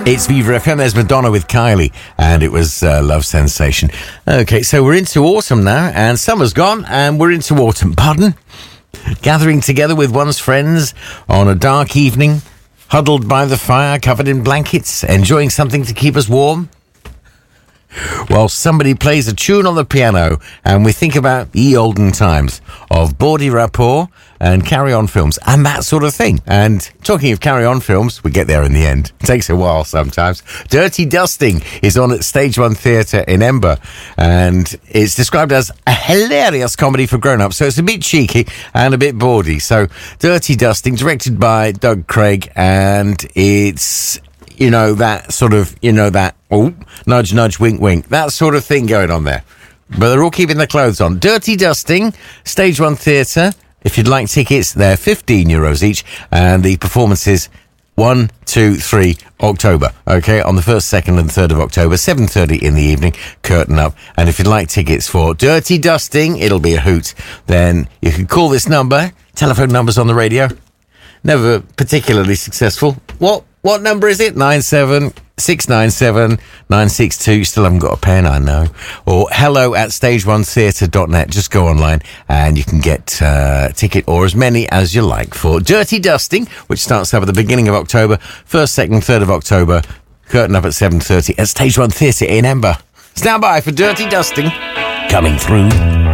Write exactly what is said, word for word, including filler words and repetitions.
It's Viva F M. There's Madonna with Kylie, and it was uh, Love Sensation. Okay, so we're into autumn now, and summer's gone, and we're into autumn. Pardon? Gathering together with one's friends on a dark evening, huddled by the fire, covered in blankets, enjoying something to keep us warm, while somebody plays a tune on the piano, and we think about ye olden times of Bawdy Rapport and Carry On Films and that sort of thing. And talking of Carry On Films, we get there in the end. It takes a while sometimes. Dirty Dusting is on at Stage One Theatre in Ember, and it's described as a hilarious comedy for grown-ups, so it's a bit cheeky and a bit bawdy. So Dirty Dusting, directed by Doug Craig, and it's, you know, that sort of, you know, that, oh, nudge, nudge, wink, wink, that sort of thing going on there. But they're all keeping their clothes on. Dirty Dusting, Stage One Theatre. If you'd like tickets, they're fifteen euros each, and the performances one, two, three October. Okay, on the first, second, and third of October, seven thirty in the evening, curtain up. And if you'd like tickets for Dirty Dusting, it'll be a hoot. Then you can call this number. Telephone numbers on the radio. Never particularly successful. What what number is it? nine seven six nine seven nine six two. Still haven't got a pen, I know. Or hello at stage one theatre dot net. Just go online and you can get uh, a ticket or as many as you like for Dirty Dusting, which starts up at the beginning of October. First, second, third of October. Curtain up at seven thirty at Stage One Theatre in Ember. Stand by for Dirty Dusting. Coming through.